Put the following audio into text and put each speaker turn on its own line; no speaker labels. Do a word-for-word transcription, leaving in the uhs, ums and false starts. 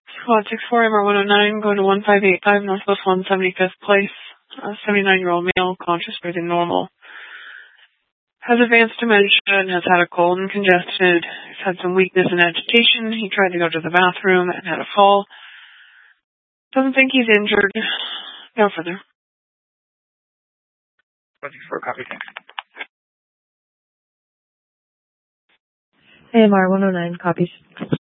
Squad six four, M R one oh nine, going to one five eight five, Northwest one seventy-fifth Place. Uh, seventy-nine-year-old male, conscious, breathing normal. Has advanced dementia and has had a cold and congested. He's had some weakness and agitation. He tried to go to the bathroom and had a fall. Doesn't think he's injured. No further. Squad six four, copy.
A M R one oh nine, copies.